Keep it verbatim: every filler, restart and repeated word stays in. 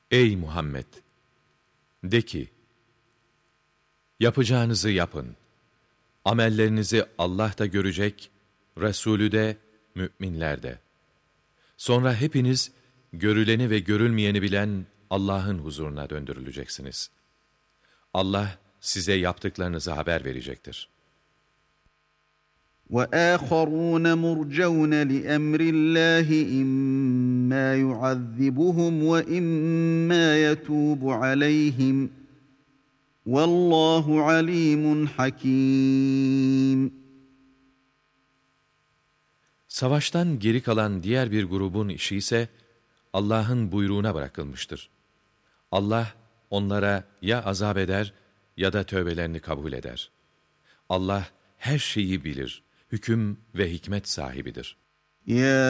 Ey Muhammed! De ki, yapacağınızı yapın. Amellerinizi Allah da görecek, Resulü de, müminler de. Sonra hepiniz, görüleni ve görülmeyeni bilen Allah'ın huzuruna döndürüleceksiniz. Allah, size yaptıklarınızı haber verecektir. وَآخَرُونَ مُرْجَوْنَ لِأَمْرِ اللّٰهِ إِمَّا يُعَذِّبُهُمْ وَإِمَّا يَتُوبُ عَلَيْهِمْ وَاللّٰهُ عَلِيمٌ حَكِيمٌ. Savaştan geri kalan diğer bir grubun işi ise Allah'ın buyruğuna bırakılmıştır. Allah onlara ya azap eder ya da tövbelerini kabul eder. Allah her şeyi bilir, hüküm ve hikmet sahibidir. Ya